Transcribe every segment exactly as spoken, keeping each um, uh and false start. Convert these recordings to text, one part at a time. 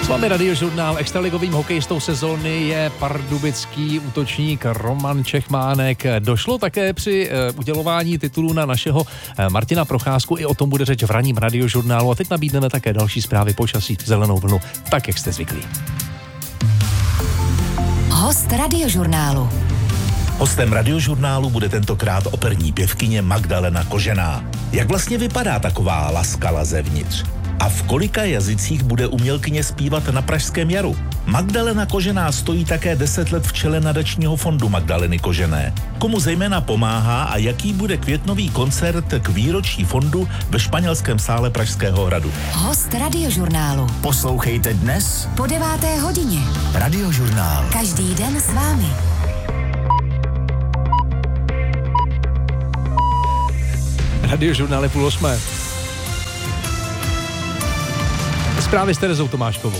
S vámi Radiožurnál. Extraligovým hokejistou sezóny je pardubický útočník Roman Čechmánek. Došlo také při uh, udělování titulů na našeho uh, Martina Procházku. I o tom bude řeč v ranním Radiožurnálu. A teď nabídneme také další zprávy počasí, zelenou vlnu, tak jak jste zvyklí. Host Radiožurnálu. Hostem Radiožurnálu bude tentokrát operní pěvkyně Magdalena Kožená. Jak vlastně vypadá taková laskala zevnitř? A v kolika jazycích bude umělkyně zpívat na Pražském jaru? Magdalena Kožená stojí také deset let v čele nadačního fondu Magdaleny Kožené. Komu zejména pomáhá a jaký bude květnový koncert k výročí fondu ve španělském sále Pražského hradu? Host Radiožurnálu. Poslouchejte dnes Po deváté hodině. Radiožurnál. Každý den s vámi. Radiožurnál je půl osmé. Zprávy s Terezou Tomáškovou.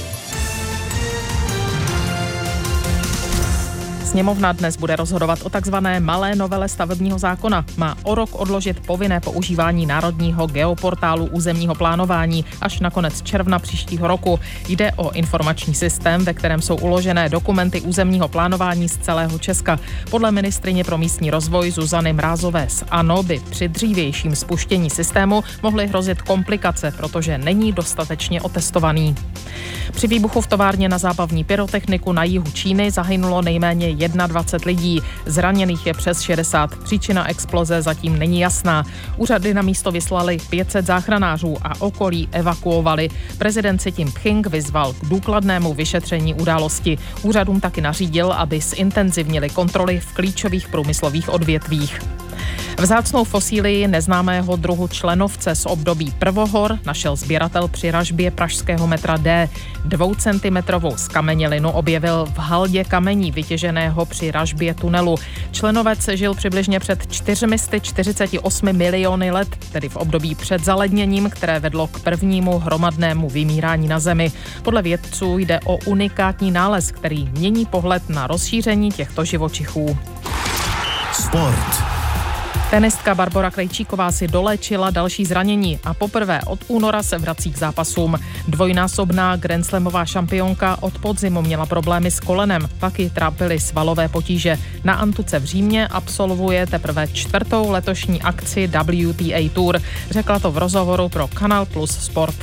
Sněmovna dnes bude rozhodovat o takzvané malé novele stavebního zákona. Má o rok odložit povinné používání národního geoportálu územního plánování až na konec června příštího roku. Jde o informační systém, ve kterém jsou uložené dokumenty územního plánování z celého Česka. Podle ministryně pro místní rozvoj Zuzany Mrázové z ANO by při dřívějším spuštění systému mohly hrozit komplikace, protože není dostatečně otestovaný. Při výbuchu v továrně na zábavní pyrotechniku na jihu Číny zahynulo nejméně dvacet jedna lidí. Zraněných je přes šedesát. Příčina exploze zatím není jasná. Úřady na místo vyslali pět set záchranářů a okolí evakuovali. Prezident Xi Jinping vyzval k důkladnému vyšetření události. Úřadům taky nařídil, aby zintenzivnili kontroly v klíčových průmyslových odvětvích. Vzácnou fosílii neznámého druhu členovce z období prvohor našel sběratel při ražbě pražského metra D. Dvoucentimetrovou skamenělinu objevil v haldě kamení vytěženého při ražbě tunelu. Členovec žil přibližně před čtyři sta čtyřicet osm miliony let, tedy v období před zaledněním, které vedlo k prvnímu hromadnému vymírání na Zemi. Podle vědců jde o unikátní nález, který mění pohled na rozšíření těchto živočichů. Sport. Tenistka Barbora Krejčíková si doléčila další zranění a poprvé od února se vrací k zápasům. Dvojnásobná grandslamová šampionka od podzimu měla problémy s kolenem, pak ji trápily svalové potíže. Na antuce v Římě absolvuje teprve čtvrtou letošní akci W T A Tour. Řekla to v rozhovoru pro Kanál Plus Sport.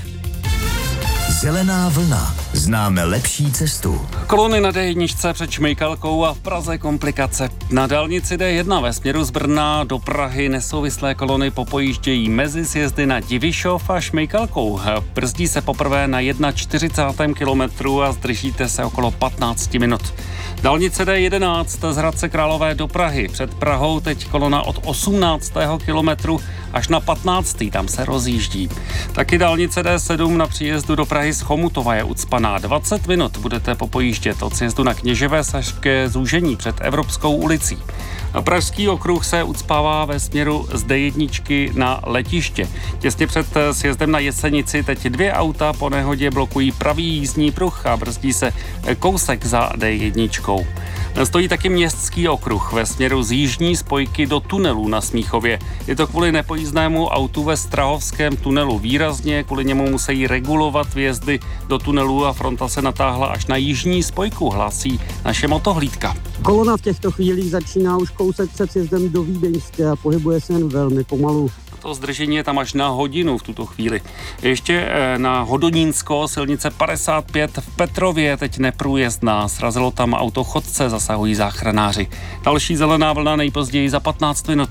Zelená vlna. Známe lepší cestu. Kolony na D jedna před Šmejkalkou a v Praze komplikace. Na dálnici D jedna ve směru z Brna do Prahy nesouvislé kolony popojíždějí mezi sjezdy na Divišov a Šmejkalkou. Brzdí se poprvé na čtyřicátém prvním kilometru a zdržíte se okolo patnáct minut. Dálnice D jedenáct z Hradce Králové do Prahy. Před Prahou teď kolona od osmnáctého kilometru až na patnáctý tam se rozjíždí. Taky dálnice D sedm na příjezdu do Prahy z Chomutova je ucpaná. dvacet minut budete popojíždět od sjezdu na Kněževes až ke zúžení před Evropskou ulicí. Pražský okruh se ucpává ve směru z D jedna na letiště. Těsně před sjezdem na Jesenici teď dvě auta po nehodě blokují pravý jízdní pruh a brzdí se kousek za D jedna. Stojí taky městský okruh ve směru z jižní spojky do tunelu na Smíchově. Je to kvůli nepojízdnému autu ve Strahovském tunelu. Výrazně kvůli němu musí regulovat vjezdy do tunelu a fronta se natáhla až na jižní spojku, hlásí naše motohlídka. Kolona v těchto chvílích začíná už kousek před sjezdem do Vídeňské a pohybuje se jen velmi pomalu. To zdržení je tam až na hodinu v tuto chvíli. Ještě na Hodonínsko, silnice padesát pět v Petrově, teď neprůjezdná. Srazilo tam auto chodce, zasahují záchranáři. Další zelená vlna nejpozději za patnáct minut.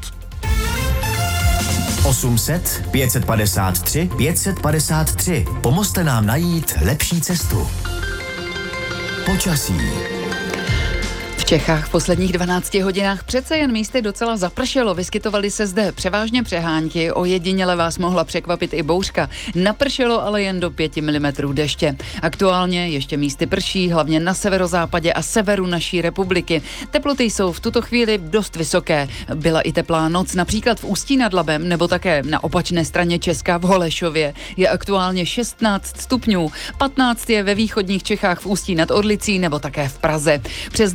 osm set, pět set padesát tři, pět set padesát tři. Pomozte nám najít lepší cestu. Počasí. V Čechách v posledních dvanácti hodinách přece jen místy docela zapršelo. Vyskytovaly se zde převážně přehánky, ojediněle vás mohla překvapit i bouřka. Napršelo ale jen do pěti milimetrů deště. Aktuálně ještě místy prší, hlavně na severozápadě a severu naší republiky. Teploty jsou v tuto chvíli dost vysoké. Byla i teplá noc, například v Ústí nad Labem, nebo také na opačné straně Česka v Holešově. Je aktuálně šestnáct stupňů, patnáct je ve východních Čechách v Ústí nad Orlicí nebo také v Praze. Přes den pak bude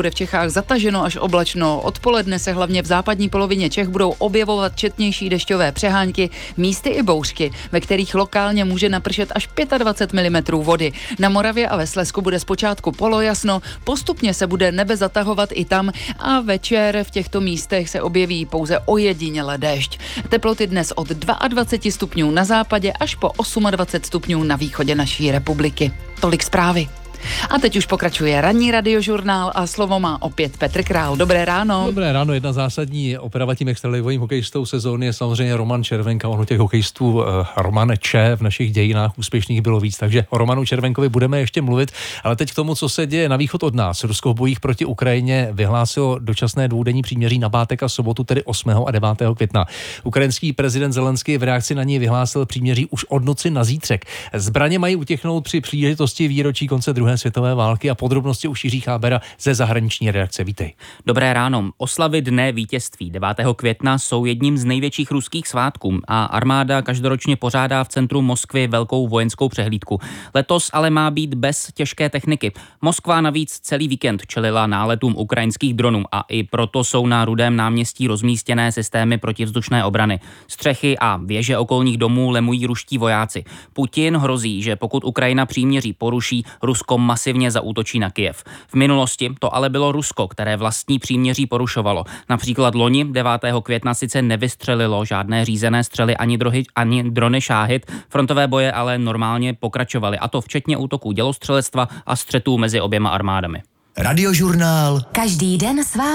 bude v Čechách zataženo až oblačno. Odpoledne se hlavně v západní polovině Čech budou objevovat četnější dešťové přehánky, místy i bouřky, ve kterých lokálně může napršet až dvacet pět milimetrů vody. Na Moravě a ve Slezsku bude zpočátku polojasno, postupně se bude nebe zatahovat i tam a večer v těchto místech se objeví pouze ojediněle déšť. Teploty dnes od dvacet dva stupňů na západě až po dvacet osm stupňů na východě naší republiky. Tolik zprávy. A teď už pokračuje ranní radiožurnál a slovo má opět Petr Král. Dobré ráno. Dobré ráno. Jedna zásadní oprava tím extraligovým hokejistou sezóny je samozřejmě Roman Červenka. Ono těch hokejistů uh, Roman Če v našich dějinách úspěšných bylo víc, takže o Romanu Červenkovi budeme ještě mluvit. Ale teď k tomu, co se děje na východ od nás. Rusko v bojích proti Ukrajině vyhlásilo dočasné dvoudenní příměří na pátek a sobotu, tedy osmého a devátého května. Ukrajinský prezident Zelenský v reakci na něj vyhlásil příměří už od noci na zítřek. Zbraně mají utěchnout při příležitosti výročí konce druhé světové války a podrobnosti už Jiří Chábera ze zahraniční redakce. Vítej. Dobré ráno. Oslavy Dne vítězství devátého května jsou jedním z největších ruských svátků a armáda každoročně pořádá v centru Moskvy velkou vojenskou přehlídku. Letos ale má být bez těžké techniky. Moskva navíc celý víkend čelila náletům ukrajinských dronů a i proto jsou na Rudém náměstí rozmístěné systémy protivzdušné obrany. Střechy a věže okolních domů lemují ruští vojáci. Putin hrozí, že pokud Ukrajina příměří poruší, Rusko masivně zaútočí na Kyjev. V minulosti to ale bylo Rusko, které vlastní příměří porušovalo. Například loni devátého května sice nevystřelilo žádné řízené střely ani, drohy, ani drony Šáhid, frontové boje ale normálně pokračovaly, a to včetně útoků dělostřelectva a střetů mezi oběma armádami. Radiožurnál. Každý den s vámi.